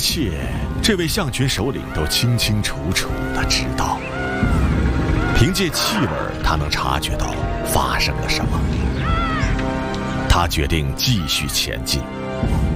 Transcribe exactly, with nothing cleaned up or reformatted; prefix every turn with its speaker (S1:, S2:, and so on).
S1: 切，这位象群首领都清清楚楚地知道。凭借气味，他能察觉到发生了什么。他决定继续前进。